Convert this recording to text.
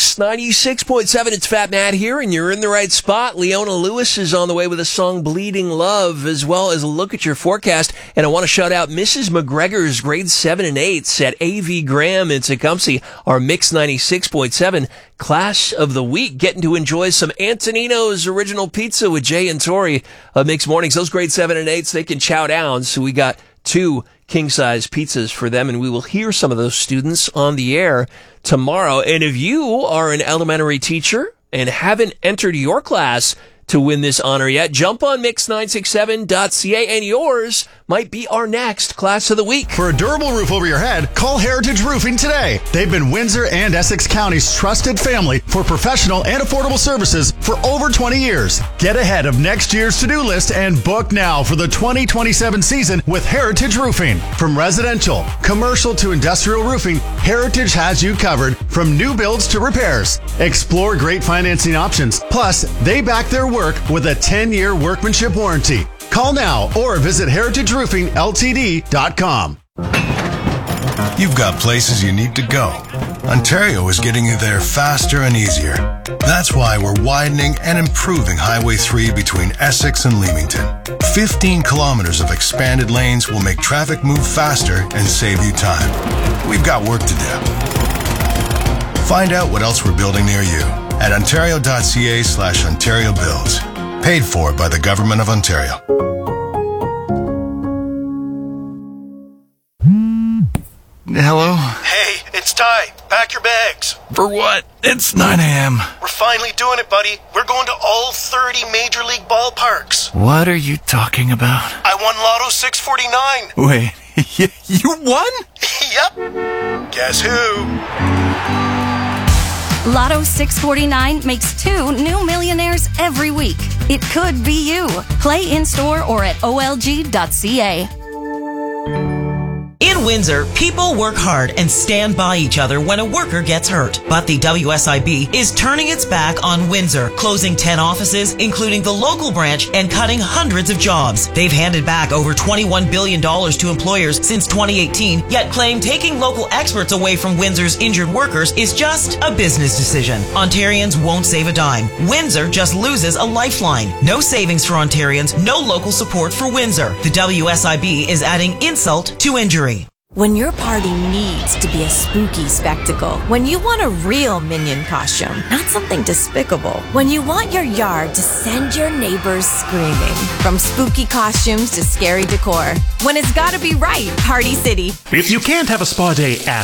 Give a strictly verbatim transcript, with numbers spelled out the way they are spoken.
Mix ninety-six point seven. It's Fat Matt here, and you're in the right spot. Leona Lewis is on the way with a song, Bleeding Love, as well as a look at your forecast. And I want to shout out Missus McGregor's grade seven and eights at A V Graham in Tecumseh, our Mix ninety-six point seven class of the week, getting to enjoy some Antonino's original pizza with Jay and Tori of Mix Mornings. Those grade seven and eights, they can chow down. So we got two king-size pizzas for them, and we will hear some of those students on the air tomorrow. And if you are an elementary teacher and haven't entered your class to win this honor yet, jump on mix nine six seven dot c a, and yours might be our next class of the week. For a durable roof over your head, call Heritage Roofing today. They've been Windsor and Essex County's trusted family for professional and affordable services for over twenty years. Get ahead of next year's to-do list and book now for the twenty twenty-seven season with Heritage Roofing. From residential, commercial to industrial roofing, Heritage has you covered from new builds to repairs. Explore great financing options. Plus, they back their work with a ten-year workmanship warranty. Call now or visit heritage roofing l t d dot com. You've got places you need to go. Ontario is getting you there faster and easier. That's why we're widening and improving Highway three between Essex and Leamington. fifteen kilometers of expanded lanes will make traffic move faster and save you time. We've got work to do. Find out what else we're building near you at ontario.ca slash Ontario Builds. Paid for by the Government of Ontario. Hello? Hey, it's Ty. Pack your bags. For what? It's nine a.m. We're finally doing it, buddy. We're going to all thirty Major League ballparks. What are you talking about? I won Lotto six forty-nine. Wait, you won? Yep. Guess who? Lotto six forty-nine makes two new millionaires every week. It could be you. Play in-store or at O L G dot c a. In Windsor, people work hard and stand by each other when a worker gets hurt. But the W S I B is turning its back on Windsor, closing ten offices, including the local branch, and cutting hundreds of jobs. They've handed back over twenty-one billion dollars to employers since twenty eighteen, yet claim taking local experts away from Windsor's injured workers is just a business decision. Ontarians won't save a dime. Windsor just loses a lifeline. No savings for Ontarians, no local support for Windsor. The W S I B is adding insult to injury. When your party needs to be a spooky spectacle, when you want a real Minion costume, not something despicable, when you want your yard to send your neighbors screaming, from spooky costumes to scary decor, when it's gotta be right, Party City. If you can't have a spa day at